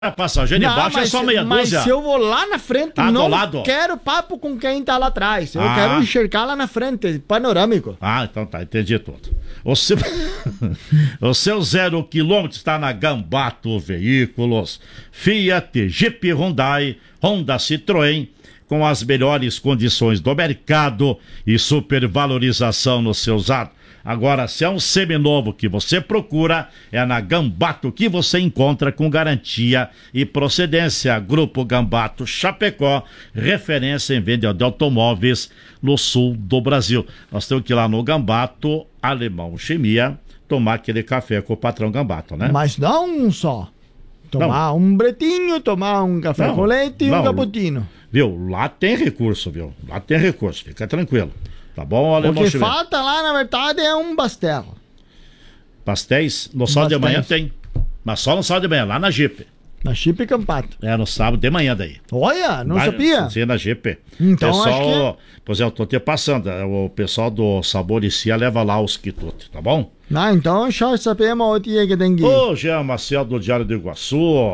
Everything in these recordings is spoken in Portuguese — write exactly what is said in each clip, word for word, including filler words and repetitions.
passageiro não, embaixo mas, é só meia mas dúzia. Mas se eu vou lá na frente, Ah, não lado. quero papo com quem tá lá atrás. Eu ah. quero enxergar lá na frente, panorâmico. Ah, então tá, entendi tudo. O seu, o seu zero quilômetro está na Gambato Veículos. Fiat, Jeep, Hyundai, Honda, Citroën, com as melhores condições do mercado e supervalorização no seu usado. Agora, se é um seminovo que você procura, é na Gambato que você encontra com garantia e procedência. Grupo Gambato Chapecó, referência em venda de automóveis no sul do Brasil. Nós temos que ir lá no Gambato, Alemão Chimia, tomar aquele café com o patrão Gambato, né? Mas não um só. Tomar não. um bretinho, tomar um café não, com leite e não. um cappuccino. Viu? Lá tem recurso, viu? Lá tem recurso, fica tranquilo. Tá bom, Alemão? O que falta lá, na verdade, é um pastel. Pastéis? No sábado de manhã tem. Mas só no sábado de manhã, lá na Jeep. Na Jeep Campato. É, no sábado de manhã daí. Olha, não Vai, sabia? Sim, na Jeep. Então, pessoal, acho que... Pois é, eu tô te passando. O pessoal do Saboricia leva lá os quitutes, tá bom? Ah, então já sabemos o dia que tem que ir. Ô, Jean Maciel do Diário do Iguaçu.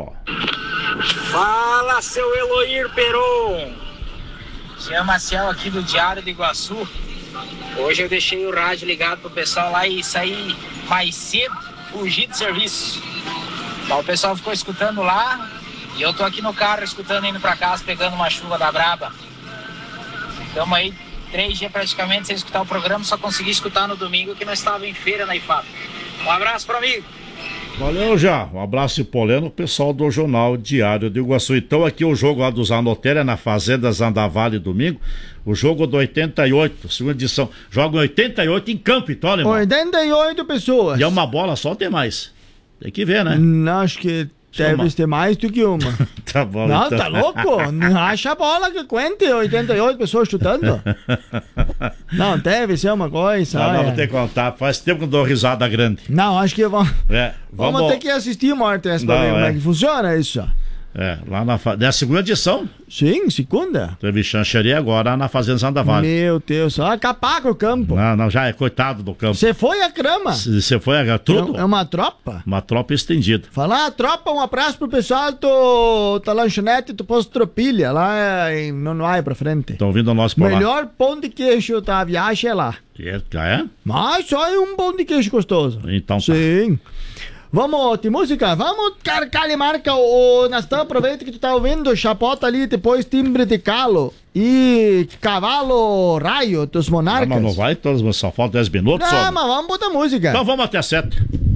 Fala, seu Eloir Peron. Jean Maciel aqui do Diário do Iguaçu. Hoje eu deixei o rádio ligado pro pessoal lá e saí mais cedo, fugir de serviço. Então, o pessoal ficou escutando lá e eu tô aqui no carro escutando, indo pra casa, pegando uma chuva da braba. Tamo aí três dias praticamente sem escutar o programa, só consegui escutar no domingo que nós estávamos em feira na I F A P. Um abraço pro amigo. Valeu, já. Um abraço e poleno, pessoal do Jornal Diário do Iguaçu. Então, aqui o jogo lá do Zanotelha na Fazenda Zandavale domingo. O jogo do oitenta e oito, segunda edição. Joga oitenta e oito em campo, então, alemão. oitenta e oito pessoas. E é uma bola só, tem mais. Tem que ver, né? Não, acho que deve ter mais do que uma. Tá bom, não, então. Tá louco? Não acha a bola que quente oitenta e oito pessoas chutando. Não, deve ser uma coisa. Não, não, vou ter que contar. Faz tempo que eu dou risada grande. Não, acho que vamos, é, vamos... vamos ter que assistir uma hora dessa pra ver como é que funciona isso. É, lá na fa... é a segunda edição. Sim, segunda. Teve chanceria agora na Fazenda Zandavale. Meu Deus, só acabar com o campo. Não, não, já é coitado do campo. Você foi a grama. Você foi a tudo? É uma tropa. Uma tropa estendida. Falar a tropa, um abraço pro pessoal do, da lanchonete do Posto Tropilha, lá em Nonoai pra frente. Estão vindo nós por lá. Melhor pão de queijo da viagem é lá. É, é? Mas só é um pão de queijo gostoso. Então tá. Sim. Vamos de música? Vamos carcar e marca o Nastão, aproveita que tu tá ouvindo Chapota ali, depois Timbre de Calo e Cavalo Raio dos Monarcas. Não, mas não vai todos, só faltam dez minutos. Não, só. mas vamos botar música. Então vamos até sete.